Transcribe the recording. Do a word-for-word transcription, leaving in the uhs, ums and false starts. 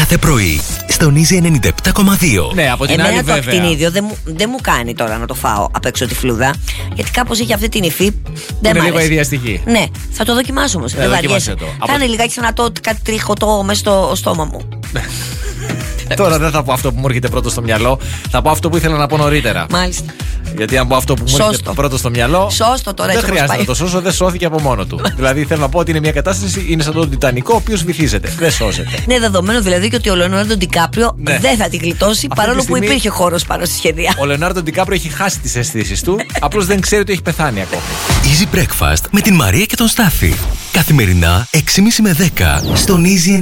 κάθε πρωί στον Easy ενενήντα επτά κόμμα δύο. Ναι, από την Εμένα άλλη το βέβαια. ακτινίδιο δεν μου, δεν μου κάνει τώρα να το φάω απ' έξω τη φλούδα. Γιατί κάπως έχει αυτή την υφή. Δεν Είναι μ' λίγο αρέσει. ιδιαστική. Ναι, θα το δοκιμάσω όμως. Ναι, Δεν δοκίμασε βαριέσαι. το. Κάνε Από- λιγάκι σαν να το κάτι τριχωτό μέσα στο στόμα μου. Τώρα δεν θα πω αυτό που μου έρχεται πρώτο στο μυαλό. Θα πω αυτό που ήθελα να πω νωρίτερα. Μάλιστα. Γιατί αν πω αυτό που μου Σώστο. έρχεται πρώτο στο μυαλό. Σώστο τώρα, Δεν έτσι όπως χρειάζεται πάει. να το σώσω, δεν σώθηκε από μόνο του. Δηλαδή θέλω να πω ότι είναι μια κατάσταση, είναι σαν τον Τιτανικό, ο οποίος βυθίζεται. Δεν σώζεται. Ναι, δεδομένο δηλαδή και ότι ο Λεωνάρντο Ντικάπριο Ναι. δεν θα την γλιτώσει Αυτή παρόλο τη στιγμή- που υπήρχε χώρος πάνω στη σχεδία. Ο Λεωνάρντο Ντικάπριο έχει χάσει τις αισθήσεις του, απλώς δεν ξέρει ότι έχει πεθάνει ακόμη. Easy Breakfast με την Μαρία και τον Στάφη. Καθημερινά έξι και μισή με δέκα στον Easy